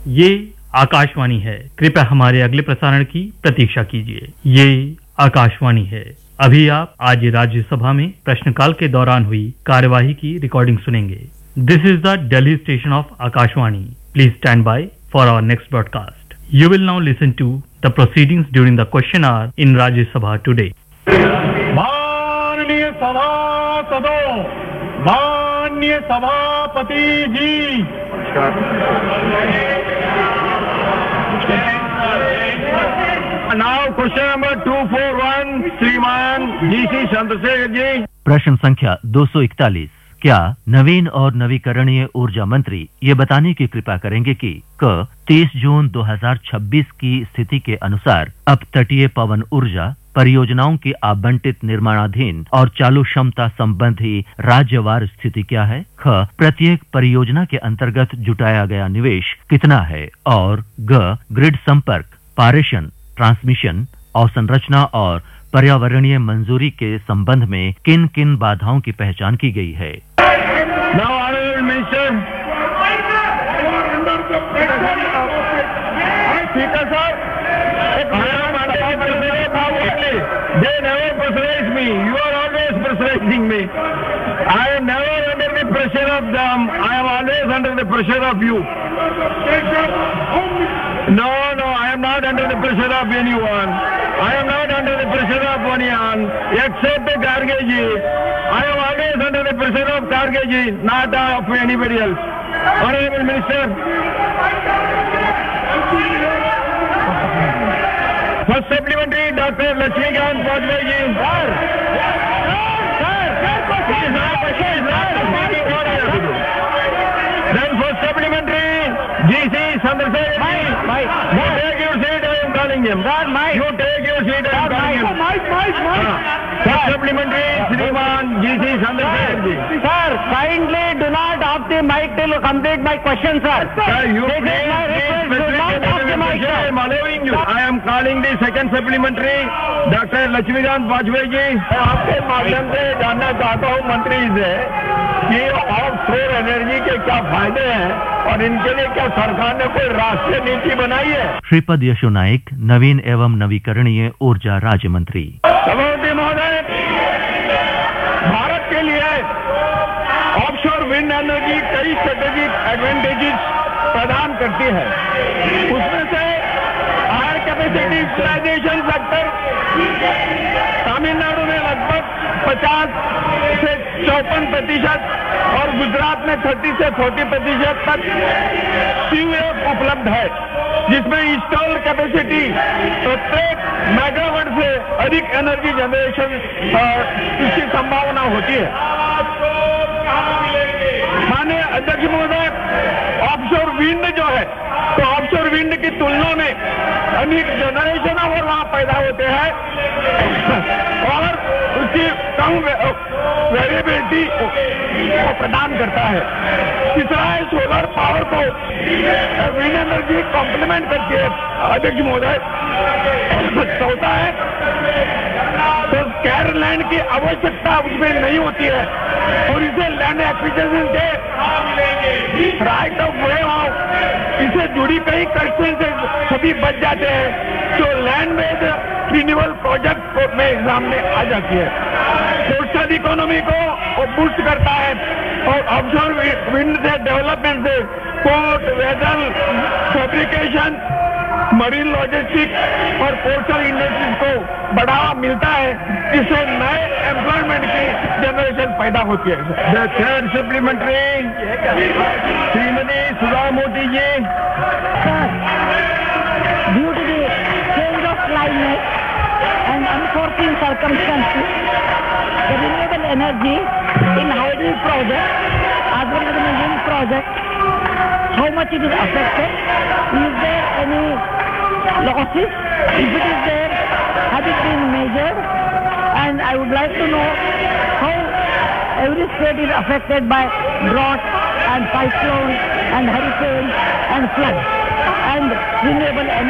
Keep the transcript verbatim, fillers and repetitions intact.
ये आकाशवाणी है। कृपया हमारे अगले प्रसारण की प्रतीक्षा कीजिए। ये आकाशवाणी है। अभी आप आज राज्यसभा में प्रश्नकाल के दौरान हुई कार्यवाही की रिकॉर्डिंग सुनेंगे। This is the Delhi station of Akashvani. Please stand by for our next broadcast. You will now listen to the proceedings during the question our in Rajya Sabha today. माननीय सभासदों, माननीय सभापति जी, now question number two four one, श्रीमान जी सी चंद्रशेखर जी। प्रश्न संख्या दो सौ इकतालीस। क्या नवीन और नवीकरणीय ऊर्जा मंत्री ये बताने की कृपा करेंगे कि क तीस जून दो हज़ार छब्बीस की स्थिति के अनुसार अप तटीय पवन ऊर्जा परियोजनाओं की आवंटित निर्माणाधीन और चालू क्षमता संबंधी राज्यवार स्थिति क्या है? ख प्रत्येक परियोजना के अंतर्गत जुटाया गया निवेश कितना है? और ग ग्रिड संपर्क, पारेषण, ट्रांसमिशन, अवसंरचना और पर्यावरणीय मंजूरी के संबंध में किन किन बाधाओं की पहचान की गई है? Now, Honorable Minister, Speaker sir, I am under the pressure now only. They never pressurize me. You are always pressurizing me. I am never under the pressure of them. I am always under the pressure of you. No, no, I am not under the pressure of anyone. I am not under the pressure of anyone except the Garge ji. I am always under the pressure of Garge ji, not of anybody else. Honorable Minister, first supplementary, Doctor Lakshmikant Vajpayee ji. Sir, sir, sir, it is not it is not a meeting order. Then first supplementary, G C Chandrasekhar ji. You take your seat, I am calling him. Sir, Mike. You take your seat, I am calling him. Mike, Mike, Mike. First supplementary, Shriman G C Chandrasekhar ji. Sir, kindly do not off the mic till you complete my question, sir. Sir, you This please, is my please, request, do not off the mic, I sir. am allowing you. I am calling the second supplementary, Doctor Lakshmikant Vajpayee ji. मैं आपके माध्यम से जानना चाहता हूँ मंत्री से कि ऑफ सोलर एनर्जी के क्या फायदे हैं और इनके लिए क्या सरकार ने कोई राष्ट्रीय नीति बनाई है? श्रीपद यशो नाइक, नवीन एवं नवीकरणीय ऊर्जा राज्य मंत्री। सभापति महोदय, भारत के लिए ऑफशोर विंड एनर्जी कई स्ट्रेटेजिक एडवांटेजेस प्रदान करती है। उसमें से higher capacity utilisation factor Tamil Nadu में लगभग पचास से चौपन प्रतिशत और गुजरात में तीस से चालीस प्रतिशत तक सीयूएफ उपलब्ध है, जिसमें इंस्टॉल कैपेसिटी प्रत्येक मेगावाट से अधिक एनर्जी जनरेशन इसकी संभावना होती है। माननीय अध्यक्ष महोदय, ऑफशोर विंड जो है, तो ऑफशोर विंड की तुलना में अधिक जनरेशन और वहां पैदा होते हैं और उसकी कम वेरिएबिलिटी को प्रदान करता है। तीसरा है सोलर पावर को विंड एनर्जी कॉम्प्लीमेंट करती है अध्यक्ष महोदय। चौथा है तो स्कैर लैंड की आवश्यकता उसमें नहीं होती है और इसे लैंड एक्विजिशन के राइट ऑफ वे इससे जुड़ी कई कंस्ट्रेंट सभी बच जाते हैं, जो लैंड बेस्ड रिन्यूएबल प्रोजेक्ट में एग्जाम में आ जाती है। कोस्टल इकोनॉमी को बूस्ट करता है और ऑफशोर विंड से डेवलपमेंट से port, vessel, fabrication, marine logistic और पोर्टल इंडस्ट्रीज को बढ़ावा मिलता है, जिससे नए एम्प्लॉयमेंट की जनरेशन पैदा होती है। The third supplementary, Shrimati Sudha Modi ji. Due to the change of climate and unforeseen circumstances, the renewable energy in hydro project as well as in the wind project, how much it is affected? Is there any losses? If it is there, has it been measured? And I would like to know how every state is affected by drought and cyclone and hurricane and flood and renewable energy.